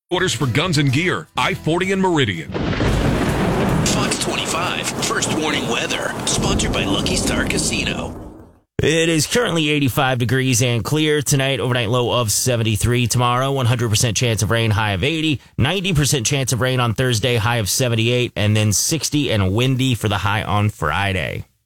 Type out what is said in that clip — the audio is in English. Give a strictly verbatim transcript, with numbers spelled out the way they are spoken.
Orders for guns and gear, I forty and Meridian. Fox twenty-five, First Warning Weather, sponsored by Lucky Star Casino. It is currently eighty-five degrees and clear tonight, overnight low of seventy-three. Tomorrow, one hundred percent chance of rain, high of eighty. ninety percent chance of rain on Thursday, high of seventy-eight. And then sixty and windy for the high on Friday.